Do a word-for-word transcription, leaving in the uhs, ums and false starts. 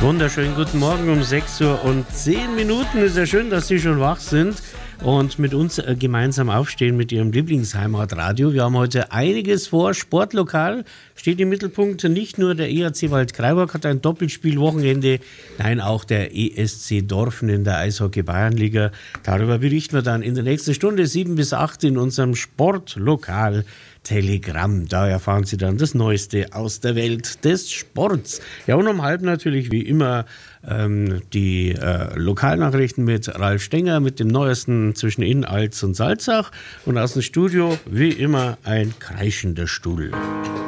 Wunderschönen guten Morgen um sechs Uhr und zehn Minuten. Ist ja schön, dass Sie schon wach sind und mit uns äh, gemeinsam aufstehen mit Ihrem Lieblingsheimatradio. Wir haben heute einiges vor. Sportlokal steht im Mittelpunkt. Nicht nur der E H C Waldkraiburg hat ein Doppelspielwochenende, nein, auch der E S C Dorfen in der Eishockey-Bayernliga. Darüber berichten wir dann in der nächsten Stunde sieben bis acht in unserem Sportlokal Telegramm. Da erfahren Sie dann das Neueste aus der Welt des Sports. Ja, und um halb natürlich wie immer ähm, die äh, Lokalnachrichten mit Ralf Stenger, mit dem Neuesten zwischen Innalz und Salzach. Und aus dem Studio wie immer ein kreischender Stuhl.